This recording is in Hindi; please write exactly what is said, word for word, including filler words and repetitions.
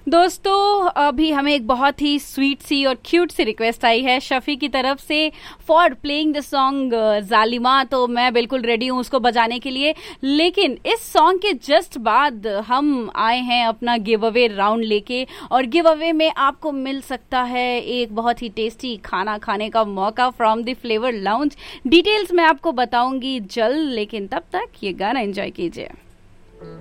दोस्तों अभी हमें एक बहुत ही स्वीट सी और क्यूट सी रिक्वेस्ट आई है शफी की तरफ से फॉर प्लेइंग द सॉन्ग जालिमा। तो मैं बिल्कुल रेडी हूँ उसको बजाने के लिए, लेकिन इस सॉन्ग के जस्ट बाद हम आए हैं अपना गिव अवे राउंड लेके, और गिव अवे में आपको मिल सकता है एक बहुत ही टेस्टी खाना खाने का मौका from the flavour lounge. Details मैं आपको बताऊंगी जल्द, लेकिन तब तक ये गाना एंजॉय कीजिए।